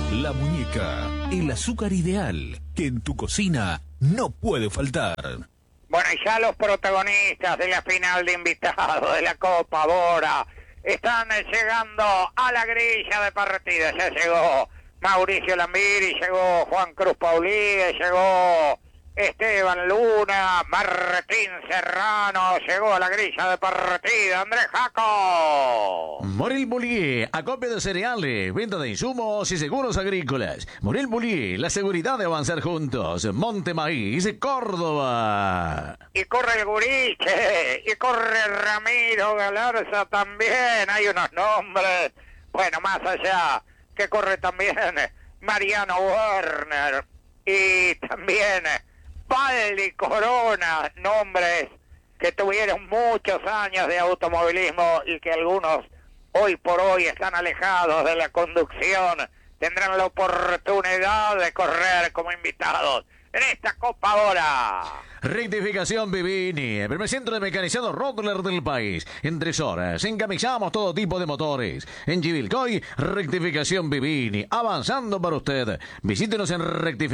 La muñeca, el azúcar ideal que en tu cocina no puede faltar. Bueno, y ya los protagonistas de la final de invitados de la Copa Bora están llegando a la grilla de partida. Ya llegó Mauricio Lambiri, llegó Juan Cruz Paulí, llegó Esteban Luna, Martín Serrano, llegó a la grilla de partida Andrés Jaco. Morel Bullier, acopio de cereales, venta de insumos y seguros agrícolas. Morel Bullier, la seguridad de avanzar juntos. Monte Maíz, Córdoba. Y corre el Guriche, y corre Ramiro Galarza también. Hay unos nombres, bueno, más allá, que corre también Mariano Werner y también Valdi Corona, nombres que tuvieron muchos años de automovilismo y que algunos hoy por hoy están alejados de la conducción, tendrán la oportunidad de correr como invitados en esta Copa Bora. Rectificación Vivini, el primer centro de mecanizado Rottler del país. En 3 horas encamisamos todo tipo de motores. En Chivilcoy, Rectificación Vivini, avanzando para usted. Visítenos en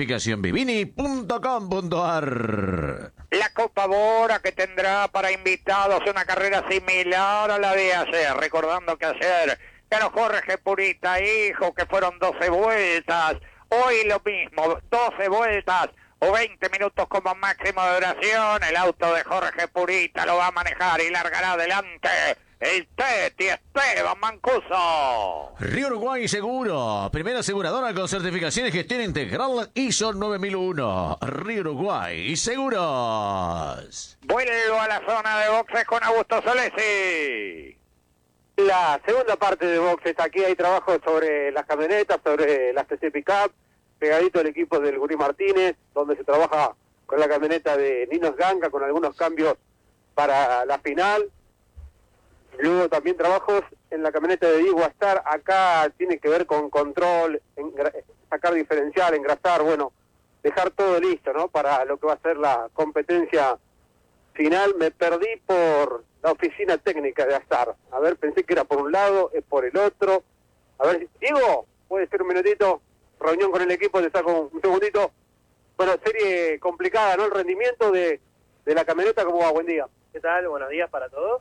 rectificacionvivini.com.ar. La Copa Bora que tendrá para invitados una carrera similar a la de ayer, recordando que ayer ganó Jorge Purita hijo, que fueron 12 vueltas. Hoy lo mismo, 12 vueltas o 20 minutos como máximo de duración. El auto de Jorge Purita lo va a manejar y largará adelante el Teti Esteban Mancuso. Río Uruguay Seguro, primera aseguradora con certificación y gestión integral ISO 9001. Río Uruguay Seguros. Vuelvo a la zona de boxes con Augusto Solesi. La segunda parte de boxes, aquí hay trabajo sobre las camionetas, sobre las TC Pickup, pegadito al equipo del Gurí Martínez, donde se trabaja con la camioneta de Ninos Ganga, con algunos cambios para la final. Luego también trabajos en la camioneta de Diego Astar, acá tiene que ver con control, sacar diferencial, engrasar, bueno, dejar todo listo, ¿no? Para lo que va a ser la competencia final. Me perdí por la oficina técnica de Astar. A ver, pensé que era por un lado, es por el otro. A ver, Diego, puede ser un minutito, reunión con el equipo, te saco un segundito. Bueno, serie complicada, ¿no? El rendimiento de la camioneta, ¿cómo va? Buen día. ¿Qué tal? Buenos días para todos.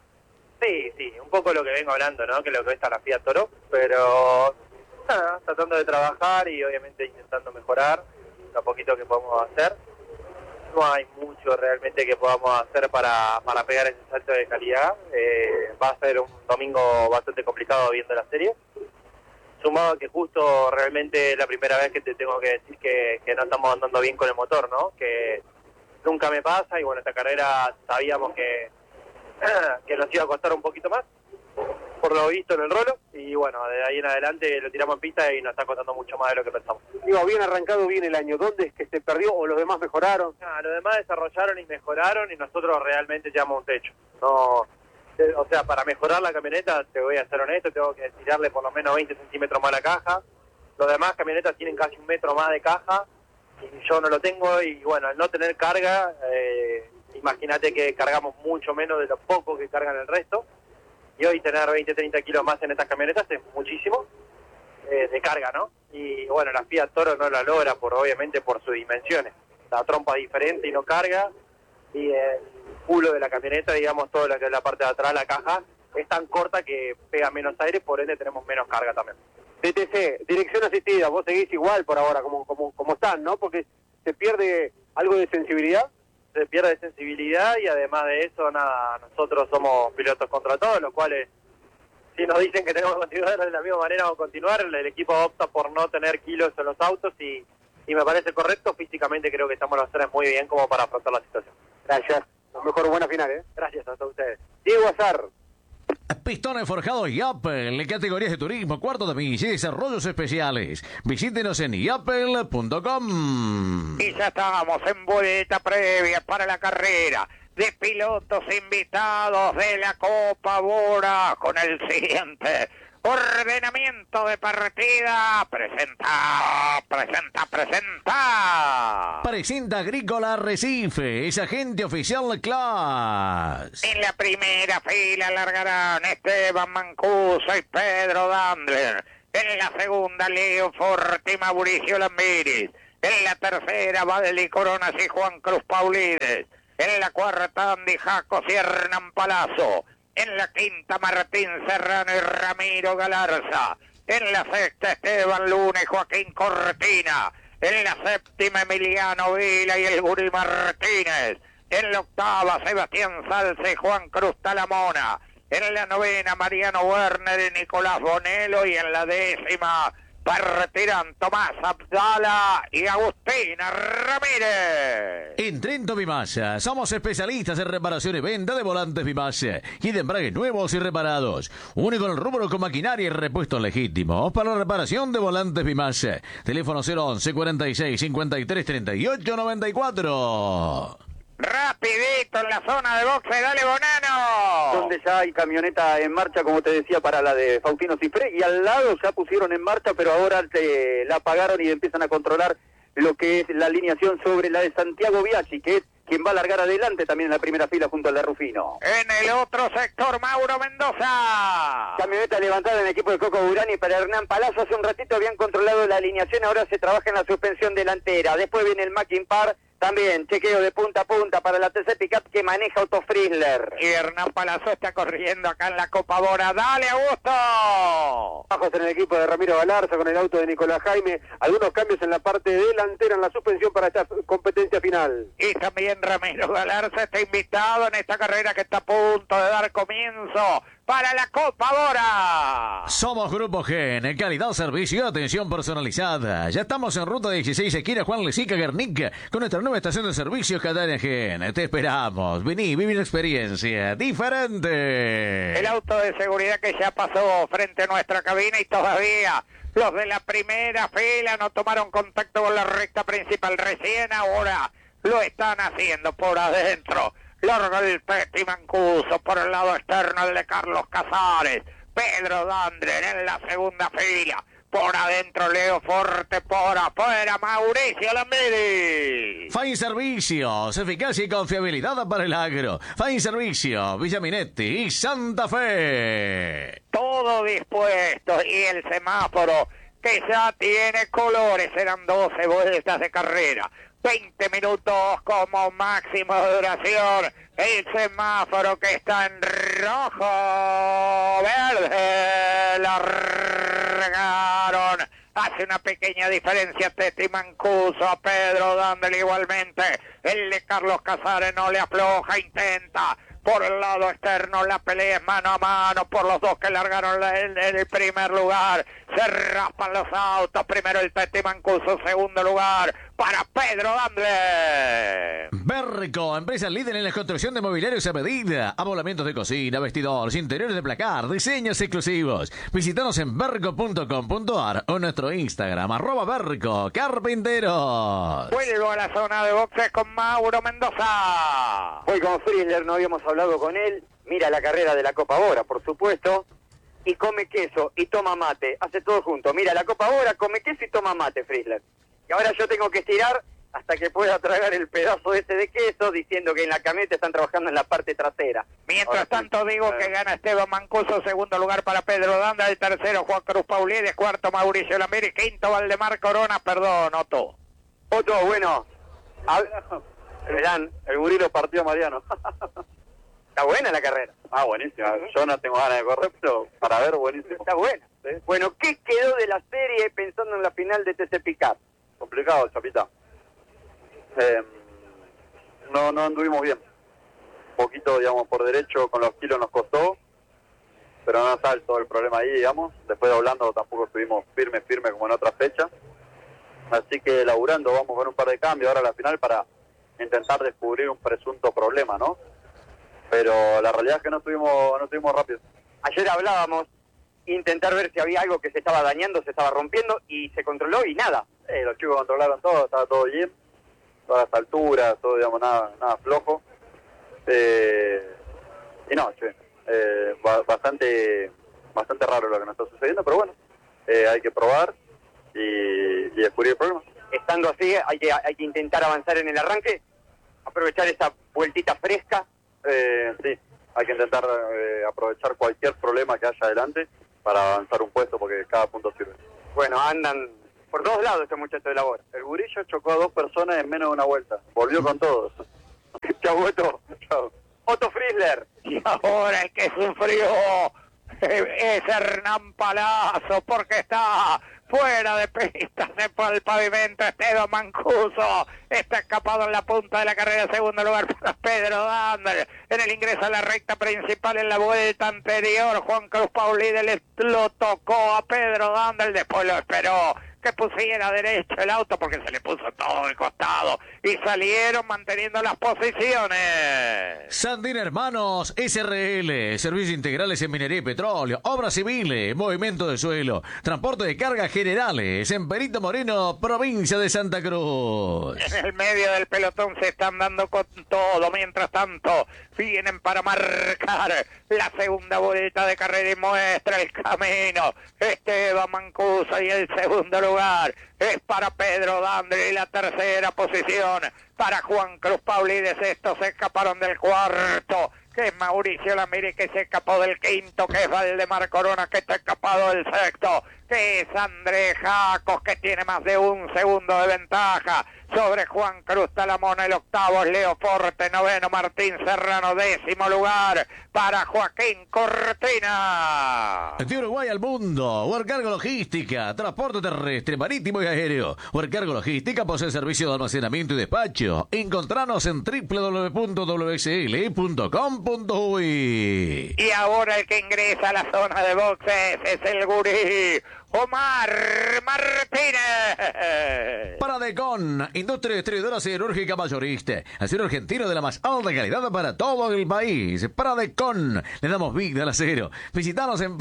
Sí, un poco lo que vengo hablando, ¿no? Que lo que está la Fiat Toro, pero nada, tratando de trabajar y obviamente intentando mejorar lo poquito que podemos hacer. No hay mucho realmente que podamos hacer para pegar ese salto de calidad. Va a ser un domingo bastante complicado viendo la serie. Sumado a que justo realmente la primera vez que te tengo que decir que no estamos andando bien con el motor, ¿no? Que nunca me pasa y bueno, esta carrera sabíamos que nos iba a costar un poquito más, por lo visto en el rolo, y bueno, de ahí en adelante lo tiramos en pista y nos está costando mucho más de lo que pensamos. Digo, bien arrancado, bien el año. ¿Dónde es que se perdió o los demás mejoraron? Los demás desarrollaron y mejoraron y nosotros realmente llevamos un techo. No, o sea, para mejorar la camioneta, te voy a ser honesto, tengo que tirarle por lo menos 20 centímetros más a la caja. Los demás camionetas tienen casi 1 metro más de caja y yo no lo tengo, y bueno, al no tener carga, imagínate que cargamos mucho menos de lo poco que cargan el resto, y hoy tener 20, 30 kilos más en estas camionetas es muchísimo de carga, ¿no? Y bueno, la Fiat Toro no la logra obviamente por sus dimensiones. La trompa es diferente y no carga, y el culo de la camioneta, digamos, todo lo que es la parte de atrás, la caja, es tan corta que pega menos aire, por ende tenemos menos carga también. DTC, dirección asistida, vos seguís igual por ahora, como están, ¿no? Porque se pierde algo de sensibilidad. Se pierde sensibilidad y además de eso, nada, nosotros somos pilotos contratados, los cuales, si nos dicen que tenemos que continuar de la misma manera, vamos a continuar. El equipo opta por no tener kilos en los autos y me parece correcto. Físicamente creo que estamos los tres muy bien como para afrontar la situación. Gracias. A lo mejor buena final, ¿eh? Gracias a ustedes. Diego Azar. Pistones forjados Yapel, categorías de turismo, cuarto de milla y desarrollos especiales. Visítenos en yapel.com. Y ya estamos en vuelta previa para la carrera de pilotos invitados de la Copa Bora con el siguiente ordenamiento de partida. Presenta. Presenta Agrícola Recife, es agente oficial Class. En la primera fila largarán Esteban Mancuso y Pedro Dandler. En la segunda, Leo Forte y Mauricio Lambiris. En la tercera, Valdi Coronas y Juan Cruz Paulides. En la cuarta, Andy Jacos y Hernán Palazzo. En la quinta, Martín Serrano y Ramiro Galarza. En la sexta, Esteban Luna y Joaquín Cortina. En la séptima, Emiliano Vila y el Gurí Martínez. En la octava, Sebastián Salce y Juan Cruz Talamona. En la novena, Mariano Werner y Nicolás Bonello. Y en la décima, partirán Tomás Abdala y Agustina Ramírez. En Trento Vimasa somos especialistas en reparación y venta de volantes Vimasa y de embragues nuevos y reparados. Único en el rubro con maquinaria y repuestos legítimos para la reparación de volantes Vimasa. Teléfono 011 46 53 38 94. Rapidito en la zona de boxe, dale Bonano. Donde ya hay camioneta en marcha, como te decía, para la de Faustino Cifré, y al lado ya pusieron en marcha, pero ahora la apagaron y empiezan a controlar lo que es la alineación sobre la de Santiago Biaggi, que es quien va a largar adelante también en la primera fila junto al de Rufino. En el otro sector, Mauro Mendoza. Camioneta levantada en el equipo de Coco Burani para Hernán Palazzo. Hace un ratito habían controlado la alineación, ahora se trabaja en la suspensión delantera. Después viene el Mackin Par. También chequeo de punta a punta para la TC Pickup que maneja Otto Frizzler. Y Hernán Palazzo está corriendo acá en la Copa Bora. ¡Dale, Augusto! Bajos en el equipo de Ramiro Galarza con el auto de Nicolás Jaime. Algunos cambios en la parte delantera en la suspensión para esta competencia final. Y también Ramiro Galarza está invitado en esta carrera que está a punto de dar comienzo para la Copa Bora. Somos Grupo Gen, calidad, servicio y atención personalizada. Ya estamos en ruta 16, esquina Juan Lezica, Guernica, con nuestra nueva estación de servicios Catania Gen. Te esperamos. Vení, viví una experiencia diferente. El auto de seguridad que ya pasó frente a nuestra cabina y todavía los de la primera fila no tomaron contacto con la recta principal. Recién ahora lo están haciendo por adentro. Larga el Petit Mancuso por el lado externo, el de Carlos Casares. Pedro Dandren en la segunda fila. Por adentro, Leo Forte, por afuera, Mauricio Lambiris. Fine Servicios, eficacia y confiabilidad para el agro. Fine Servicios, Villa Minetti y Santa Fe. Todo dispuesto y el semáforo que ya tiene colores. Serán 12 vueltas de carrera. 20 minutos como máximo de duración. El semáforo que está en rojo, verde, largaron. Hace una pequeña diferencia Teti Mancuso a Pedro Dandel igualmente. El de Carlos Casares no le afloja, intenta. Por el lado externo la pelea es mano a mano por los dos que largaron en el primer lugar. Se raspan los autos. Primero el Teti Mancuso, segundo lugar para Pedro Dandler. Berco, empresa líder en la construcción de mobiliarios a medida. Amoblamientos de cocina, vestidores, interiores de placar, diseños exclusivos. Visítanos en berco.com.ar o en nuestro Instagram, @Berco Carpinteros. Vuelvo a la zona de boxes con Mauro Mendoza. Hoy con Frizzler no habíamos hablado con él. Mira la carrera de la Copa Bora, por supuesto. Y come queso y toma mate. Hace todo junto. Mira la Copa Bora, come queso y toma mate, Frizzler. Y ahora yo tengo que estirar hasta que pueda tragar el pedazo ese de queso, diciendo que en la camioneta están trabajando en la parte trasera. Mientras Ahora, tanto digo que gana Esteban Mancuso, segundo lugar para Pedro Danda, el tercero Juan Cruz Paulides, cuarto Mauricio Lambiris, quinto Valdemar Corona, perdón, Otto. Otto, bueno. Verán, el gurí lo partió a Mariano. Está buena la carrera. Ah, buenísima. Yo no tengo ganas de correr, pero para ver, buenísimo. Está buena. ¿Sí? Bueno, ¿qué quedó de la serie pensando en la final de TC Pickup? Complicado, Chapita. No anduvimos bien. Un poquito, digamos, por derecho con los kilos nos costó, pero no está todo el problema ahí, digamos. Después de Orlando tampoco estuvimos firme como en otras fechas. Así que laburando, vamos con un par de cambios ahora a la final para intentar descubrir un presunto problema, ¿no? Pero la realidad es que no estuvimos rápidos. Ayer hablábamos, intentar ver si había algo que se estaba dañando, se estaba rompiendo, y se controló y nada. Los chicos controlaron todo, estaba todo bien, todas las alturas, todo, digamos, nada flojo. Y no, bastante raro lo que nos está sucediendo, pero bueno, hay que probar y descubrir el problema. Estando así, hay que intentar avanzar en el arranque, aprovechar esa vueltita fresca. Sí, hay que intentar aprovechar cualquier problema que haya adelante para avanzar un puesto porque cada punto sirve. Bueno, andan por todos lados este muchacho de la hora. El gurillo chocó a 2 personas en menos de una vuelta. Volvió con todos. Chau, Otto. Chao. Otto Frizzler. Y ahora el que sufrió es Hernán Palazzo, porque está fuera de pista, se por el pavimento. Esteban Mancuso está escapado en la punta de la carrera. Segundo lugar para Pedro Dander. En el ingreso a la recta principal en la vuelta anterior, Juan Cruz Paulide lo tocó a Pedro Dander, después lo esperó que pusiera derecho el auto porque se le puso todo el costado y salieron manteniendo las posiciones. Sandín Hermanos SRL, servicios integrales en minería y petróleo, obras civiles, movimiento de suelo, transporte de cargas generales en Perito Moreno, provincia de Santa Cruz. En el medio del pelotón se están dando con todo, mientras tanto vienen para marcar la segunda vuelta de carrera y muestra el camino. Esteban Mancuso y el segundo lugar es para Pedro Dander y la tercera posición para Juan Cruz Paulides. Estos se escaparon del cuarto, que es Mauricio Lamiri, que se escapó del quinto, que es Valdemar Corona, que está escapado del sexto, que es Andrés Jacos, que tiene más de un segundo de ventaja sobre Juan Cruz Talamona. El octavo es Leo Forte, noveno Martín Serrano, décimo lugar para Joaquín Cortina. De Uruguay al mundo, Huercargo Logística, transporte terrestre, marítimo y aéreo. Huercargo Logística posee servicio de almacenamiento y despacho. Encontranos en www.wsl.com.uy. Y ahora el que ingresa a la zona de boxes es el gurí Omar Martínez. Paradecon, industria distribuidora siderúrgica mayorista. Acero argentino de la más alta calidad para todo el país. Paradecon, le damos vida al acero. Visítanos en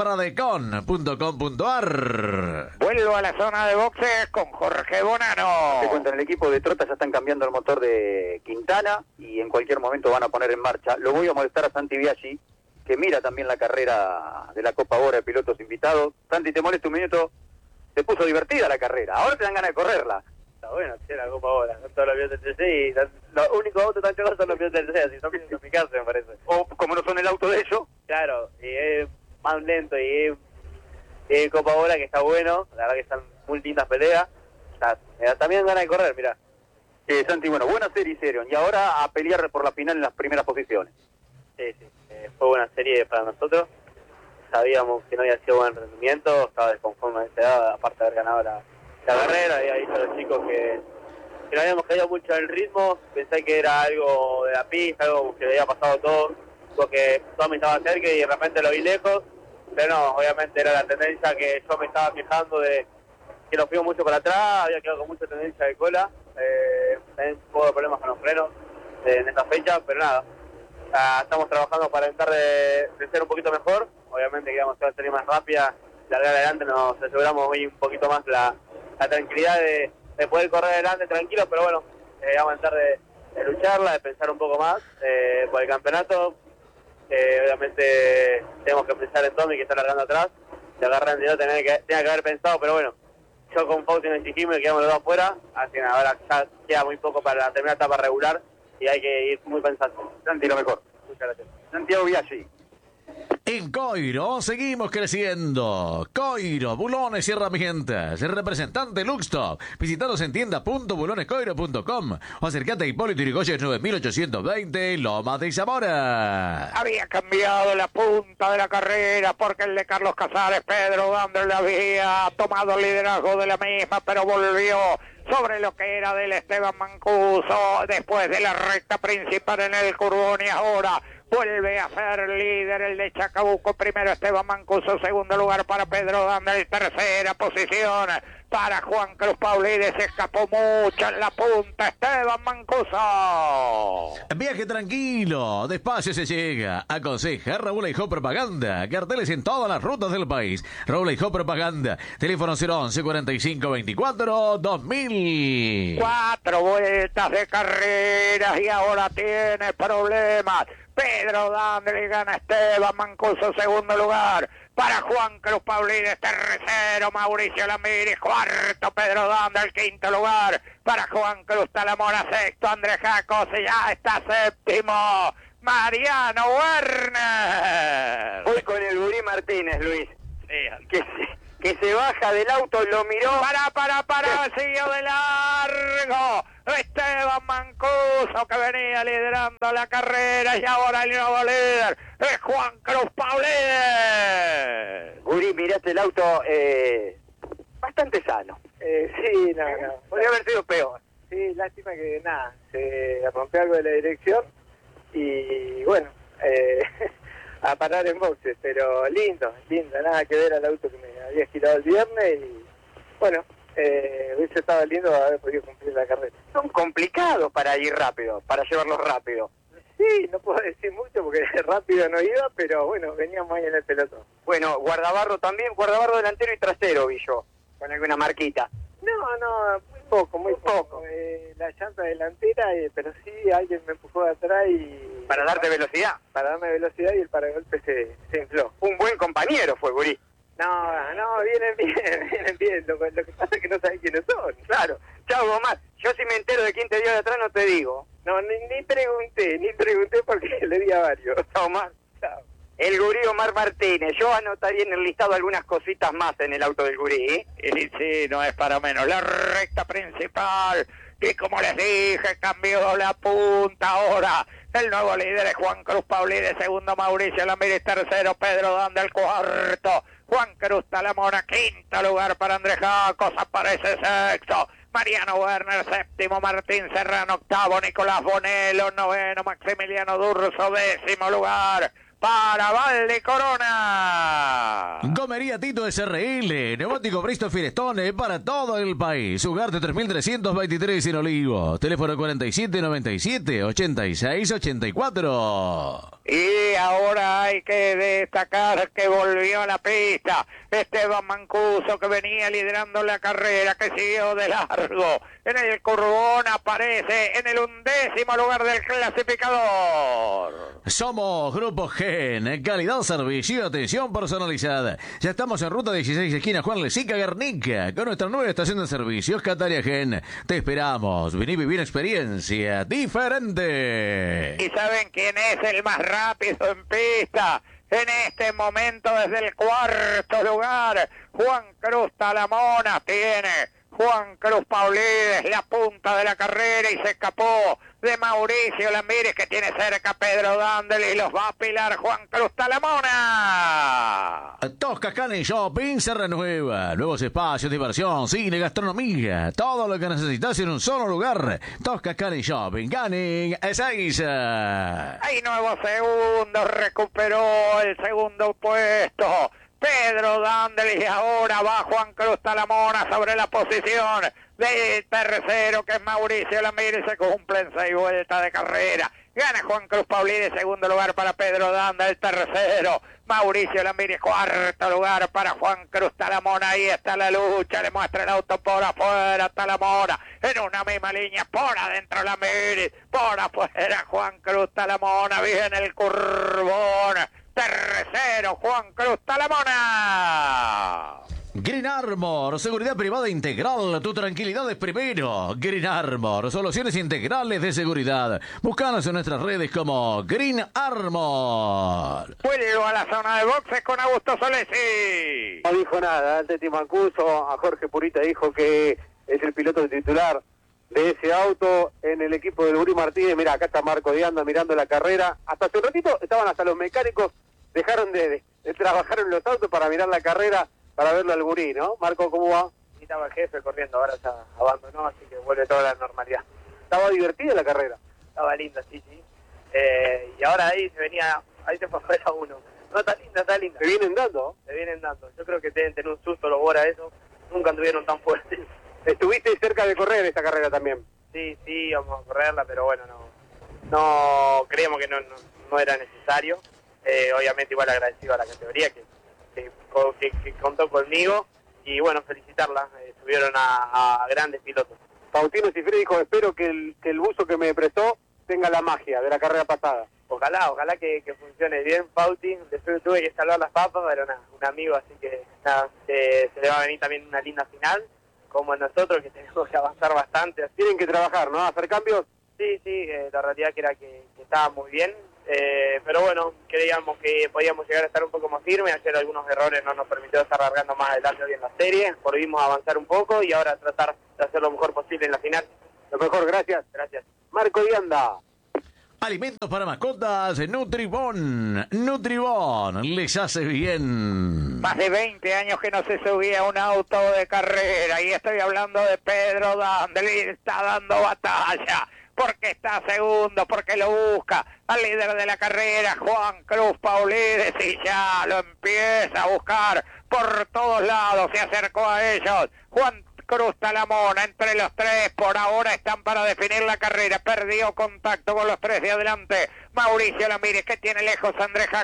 paradecon.com.ar. Vuelvo a la zona de boxes con Jorge Bonano. Te cuento, en el equipo de Trota ya están cambiando el motor de Quintana y en cualquier momento van a poner en marcha. Lo voy a molestar a Santi Biaggi, que mira también la carrera de la Copa Ahora de pilotos invitados. Santi, te molesto un minuto. Se puso divertida la carrera. Ahora te dan ganas de correrla. Está bueno, sí, la Copa Ahora. Son todos los pilotos del TC y los únicos autos tan chocados son los pilotos del TC, así son pilotos en mi casa, me parece. O como no son el auto de ellos. Claro, y es más lento y es Copa Ahora que está bueno. La verdad que están muy lindas peleas. O sea, me da también ganas de correr, mirá. Santi, bueno, buena serie hicieron. Y ahora a pelear por la final en las primeras posiciones. Sí, sí. Fue buena serie para nosotros. Sabíamos que no había sido buen rendimiento, estaba desconforme de esa edad, aparte de haber ganado la carrera. Había dicho a los chicos que no habíamos caído mucho en el ritmo. Pensé que era algo de la pista, algo que le había pasado todo, porque Tommy estaba cerca y de repente lo vi lejos. Pero no, obviamente era la tendencia que yo me estaba quejando de que nos fuimos mucho para atrás, había quedado con mucha tendencia de cola. También un poco de problemas con los frenos en esta fecha, pero nada. Estamos trabajando para intentar de ser un poquito mejor. Obviamente que vamos a hacer más rápida, largar adelante, nos aseguramos hoy un poquito más la tranquilidad de poder correr adelante tranquilos, pero bueno, vamos a intentar de lucharla, de pensar un poco más por el campeonato. Obviamente tenemos que pensar en Tommy, que está largando atrás, de agarrar en tenía que haber pensado, pero bueno, yo con Fausti me exigimos y quedamos los dos afuera, así que ahora ya queda muy poco para terminar la etapa regular y hay que ir muy pensante. Santi, lo mejor. Muchas gracias. Santiago Biaggi. En Coiro seguimos creciendo. Coiro, bulones y herramientas. El representante Luxtop. Visitanos en tienda.bulonescoiro.com o acercate a Hipólito Yrigoyen 9820, Loma de Zamora. Había cambiado la punta de la carrera porque el de Carlos Casares, Pedro Dander, le había tomado el liderazgo de la misma, pero volvió sobre lo que era del Esteban Mancuso después de la recta principal en el Curbón, y ahora vuelve a ser líder el de Chacabuco. Primero Esteban Mancuso, segundo lugar para Pedro Dander, tercera posición para Juan Cruz Paulides. Se escapó mucho en la punta Esteban Mancuso. Viaje tranquilo, despacio se llega. Aconseja Raúl Eijó Propaganda. Carteles en todas las rutas del país. Raúl Eijó Propaganda. Teléfono 011 45 24 2000. 4 vueltas de carreras y ahora tiene problemas. Pedro Dander le gana a Esteban Mancuso, segundo lugar para Juan Cruz Paulines, tercero Mauricio Lamiri, cuarto Pedro Dander, quinto lugar para Juan Cruz Talamona, sexto Andrés Jacos, y ya está séptimo Mariano Werner. Voy con el Gurí Martínez, Luis. que se baja del auto, lo miró. Para, siguió de largo. Esteban Mancuso, que venía liderando la carrera, y ahora el nuevo líder es Juan Cruz Paulides. Guri, miraste el auto bastante sano. Sí, no. Podría haber sido peor. Sí, lástima que nada, se rompió algo de la dirección y bueno, a parar en boxes, pero lindo, nada que ver al auto que me había girado el viernes y bueno, hubiese estado lindo haber podido cumplir la carrera. Son complicados para ir rápido, para llevarlos rápido. Sí, no puedo decir mucho porque rápido no iba, pero bueno, veníamos ahí en el pelotón. Bueno, guardabarro también, guardabarro delantero y trasero, vi yo, con alguna marquita. No, muy poco. La llanta delantera, pero sí alguien me empujó de atrás y... ¿Para darte velocidad? Para darme velocidad y el paragolpe se infló. Un buen compañero fue, Gurí. No, vienen bien. Lo que pasa es que no saben quiénes son. Claro. Chao, Omar. Yo si me entero de quién te dio de atrás no te digo. No, ni pregunté porque le di a varios. Chao, Omar. Chao. El Gurí Omar Martínez. Yo anotaría en el listado algunas cositas más en el auto del Gurí, ¿eh? Y sí, no es para menos. La recta principal. Y como les dije, cambió la punta ahora. El nuevo líder es Juan Cruz Paulides, segundo Mauricio Lamírez, tercero Pedro Danda, el cuarto Juan Cruz Talamona, quinto lugar para Andrés Jacos, aparece sexto Mariano Werner, séptimo Martín Serrano, octavo Nicolás Bonello, noveno Maximiliano Durso, décimo lugar para Valde Corona. Gomería Tito SRL, neumático Bristol Firestone para todo el país. Ugarte 3323 en Olivos. Teléfono 4797-8684. Y ahora hay que destacar que volvió a la pista Esteban Mancuso, que venía liderando la carrera, que siguió de largo. En el Curbón aparece en el 11º lugar del clasificador. Somos Grupo Gen, calidad, servicio y atención personalizada. Ya estamos en ruta 16, esquina Juan Lesica, Guernica, con nuestra nueva estación de servicios, Cataria Gen. Te esperamos, vení a vivir una experiencia diferente. ¿Y saben quién es el más rápido en pista? En este momento, desde el cuarto lugar, Juan Cruz Talamona tiene Juan Cruz Paulides la punta de la carrera y se escapó de Mauricio Lamírez, que tiene cerca a Pedro Dándel, y los va a apilar Juan Cruz Talamona. Tosca Canning Shopping se renueva. Nuevos espacios, diversión, cine, gastronomía. Todo lo que necesitas en un solo lugar. Tosca Canning Shopping. Canning Ezeiza. Hay nuevo segundo, recuperó el segundo puesto Pedro Dándel, y ahora va Juan Cruz Talamona sobre la posición del tercero, que es Mauricio Lamírez. Se cumplen 6 vueltas de carrera. Gana Juan Cruz Paulides, segundo lugar para Pedro Dándel, el tercero Mauricio Lamírez, cuarto lugar para Juan Cruz Talamona. Ahí está la lucha, le muestra el auto por afuera Talamona, en una misma línea, por adentro Lamírez, por afuera Juan Cruz Talamona. Viene el Curbón, tercero Juan Cruz Talamona. Green Armor, seguridad privada integral, tu tranquilidad es primero. Green Armor, soluciones integrales de seguridad. Búscanos en nuestras redes como Green Armor. Vuelvo a la zona de boxes con Augusto Solesi. No dijo nada, el Teti Mancuso, a Jorge Purita dijo que es el piloto titular de ese auto en el equipo del Gurí Martínez. Mira, acá está Marco Dianda mirando la carrera. Hasta hace un ratito estaban hasta los mecánicos, dejaron de trabajar en los autos para mirar la carrera, para verlo al Gurí, ¿no? Marco, ¿cómo va? Y estaba el jefe corriendo, ahora ya abandonó, así que vuelve toda la normalidad. Estaba divertida la carrera. Estaba linda, sí. Y ahora ahí se fue afuera uno. No, está linda. Se vienen dando. Yo creo que deben tener un susto los Bora eso. Nunca anduvieron tan fuertes. Estuviste cerca de correr esta carrera también. Sí, vamos a correrla, pero bueno, no creíamos que no era necesario. Obviamente igual agradecido a la categoría que contó conmigo, y bueno, felicitarla. Tuvieron a grandes pilotos. Faustino Cifré dijo: espero que el buzo que me prestó tenga la magia de la carrera pasada. Ojalá que funcione bien, Fausti. Después tuve que salvar las papas, pero nada, un amigo, así que nada, se le va a venir también una linda final, como nosotros, que tenemos que avanzar bastante. Tienen que trabajar, ¿no? ¿Hacer cambios? Sí, la realidad que era que estaba muy bien, Pero bueno, creíamos que podíamos llegar a estar un poco más firmes. Ayer algunos errores no nos permitió estar largando más adelante hoy en la serie. Volvimos a avanzar un poco y ahora tratar de hacer lo mejor posible en la final. Lo mejor, gracias. Gracias. Marco Vianda. Alimentos para mascotas, Nutribón. Nutribón, les hace bien. Más de 20 años que no se subía un auto de carrera y estoy hablando de Pedro Dandeli, está dando batalla porque está segundo, porque lo busca al líder de la carrera, Juan Cruz Paulides, y ya lo empieza a buscar por todos lados, se acercó a ellos, Juan Cruz Talamona, entre los tres, por ahora están para definir la carrera, perdió contacto con los tres de adelante, Mauricio Lamírez, que tiene lejos a Andrés